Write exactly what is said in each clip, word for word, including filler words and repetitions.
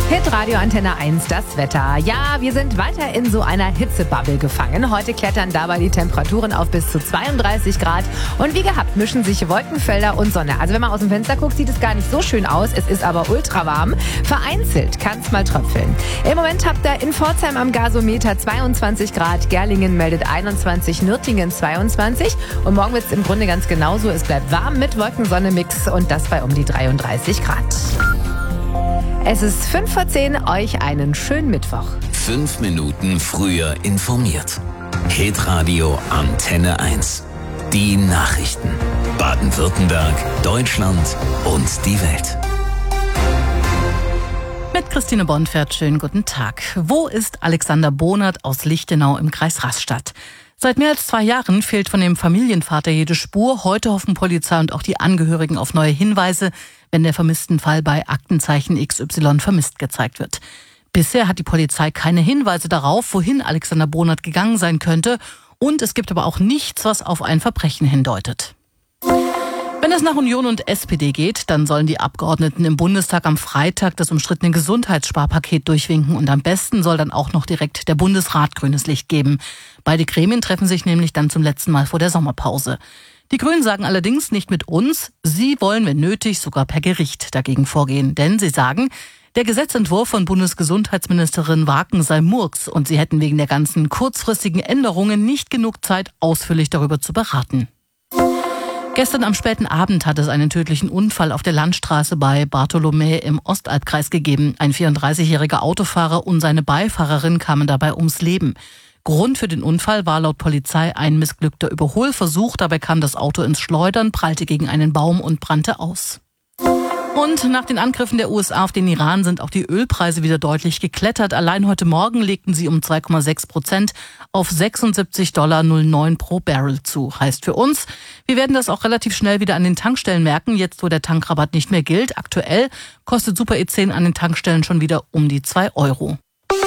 Hitradio Antenne eins, das Wetter. Ja, wir sind weiter in so einer Hitzebubble gefangen. Heute klettern dabei die Temperaturen auf bis zu zweiunddreißig Grad. Und wie gehabt mischen sich Wolkenfelder und Sonne. Also wenn man aus dem Fenster guckt, sieht es gar nicht so schön aus. Es ist aber ultra warm. Vereinzelt kann es mal tröpfeln. Im Moment habt ihr in Pforzheim am Gasometer zweiundzwanzig Grad. Gerlingen meldet einundzwanzig, Nürtingen zweiundzwanzig. Und morgen wird es im Grunde ganz genauso. Es bleibt warm mit Wolken-Sonne-Mix und das bei um die dreiunddreißig Grad. Es ist fünf vor zehn, euch einen schönen Mittwoch. Fünf Minuten früher informiert. Hitradio Antenne eins. Die Nachrichten. Baden-Württemberg, Deutschland und die Welt. Mit Christine Bonfert, schönen guten Tag. Wo ist Alexander Bonert aus Lichtenau im Kreis Rastatt? Seit mehr als zwei Jahren fehlt von dem Familienvater jede Spur. Heute hoffen Polizei und auch die Angehörigen auf neue Hinweise, wenn der vermissten Fall bei Aktenzeichen X Y vermisst gezeigt wird. Bisher hat die Polizei keine Hinweise darauf, wohin Alexander Bonert gegangen sein könnte. Und es gibt aber auch nichts, was auf ein Verbrechen hindeutet. Wenn es nach Union und S P D geht, dann sollen die Abgeordneten im Bundestag am Freitag das umstrittene Gesundheitssparpaket durchwinken. Und am besten soll dann auch noch direkt der Bundesrat grünes Licht geben. Beide Gremien treffen sich nämlich dann zum letzten Mal vor der Sommerpause. Die Grünen sagen allerdings nicht mit uns. Sie wollen, wenn nötig, sogar per Gericht dagegen vorgehen. Denn sie sagen, der Gesetzentwurf von Bundesgesundheitsministerin Waken sei Murks und sie hätten wegen der ganzen kurzfristigen Änderungen nicht genug Zeit, ausführlich darüber zu beraten. Gestern am späten Abend hat es einen tödlichen Unfall auf der Landstraße bei Bartholomä im Ostalbkreis gegeben. Ein vierunddreißigjähriger Autofahrer und seine Beifahrerin kamen dabei ums Leben. Grund für den Unfall war laut Polizei ein missglückter Überholversuch. Dabei kam das Auto ins Schleudern, prallte gegen einen Baum und brannte aus. Und nach den Angriffen der U S A auf den Iran sind auch die Ölpreise wieder deutlich geklettert. Allein heute Morgen legten sie um zwei Komma sechs Prozent auf sechsundsiebzig Komma null neun Dollar pro Barrel zu. Heißt für uns, wir werden das auch relativ schnell wieder an den Tankstellen merken, jetzt wo der Tankrabatt nicht mehr gilt. Aktuell kostet Super E zehn an den Tankstellen schon wieder um die zwei Euro.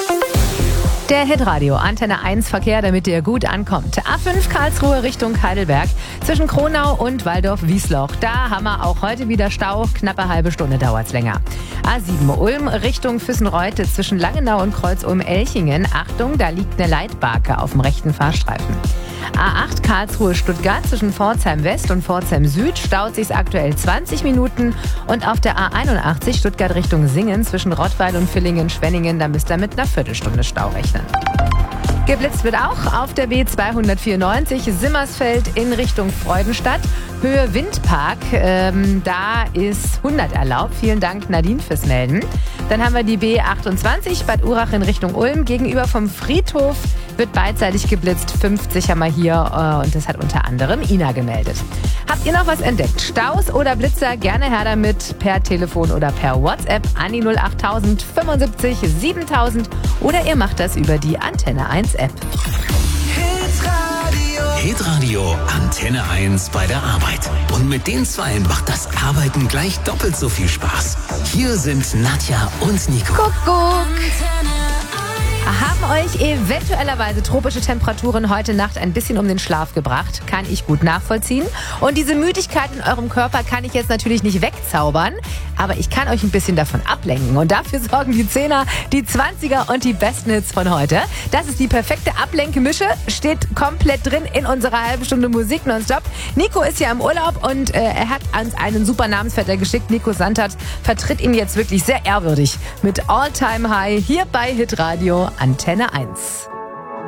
Der Hitradio Antenne eins Verkehr, damit ihr gut ankommt. A fünf Karlsruhe Richtung Heidelberg zwischen Kronau und Waldorf-Wiesloch. Da haben wir auch heute wieder Stau. Knappe halbe Stunde dauert's länger. A sieben Ulm Richtung Füssen-Reute zwischen Langenau und Kreuz-Ulm-Elchingen. Achtung, da liegt eine Leitbarke auf dem rechten Fahrstreifen. A acht Karlsruhe-Stuttgart zwischen Pforzheim West und Pforzheim Süd staut sich's aktuell zwanzig Minuten. Und auf der A einundachtzig Stuttgart Richtung Singen zwischen Rottweil und Villingen-Schwenningen, da müsst ihr mit einer Viertelstunde Stau rechnen. Geblitzt wird auch auf der B zweihundertvierundneunzig Simmersfeld in Richtung Freudenstadt. Höhe Windpark, ähm, da ist hundert erlaubt. Vielen Dank Nadine fürs Melden. Dann haben wir die B achtundzwanzig Bad Urach in Richtung Ulm. Gegenüber vom Friedhof wird beidseitig geblitzt. fünfzig haben wir hier äh, und das hat unter anderem Ina gemeldet. Habt ihr noch was entdeckt? Staus oder Blitzer? Gerne her damit per Telefon oder per WhatsApp an die null achttausend fünfundsiebzig siebentausend oder ihr macht das über die Antenne eins App. Hitradio Antenne eins bei der Arbeit. Und mit den Zweien macht das Arbeiten gleich doppelt so viel Spaß. Hier sind Nadja und Nico. Kuckuck. Haben euch eventuellerweise tropische Temperaturen heute Nacht ein bisschen um den Schlaf gebracht? Kann ich gut nachvollziehen. Und diese Müdigkeit in eurem Körper kann ich jetzt natürlich nicht wegzaubern, aber ich kann euch ein bisschen davon ablenken. Und dafür sorgen die Zehner, die Zwanziger und die besten Hits von heute. Das ist die perfekte Ablenkmische, steht komplett drin in unserer halben Stunde Musik nonstop. Nico ist ja im Urlaub und äh, er hat uns einen super Namensvetter geschickt. Nico Santert vertritt ihn jetzt wirklich sehr ehrwürdig mit All Time High hier bei Hitradio Antenne eins.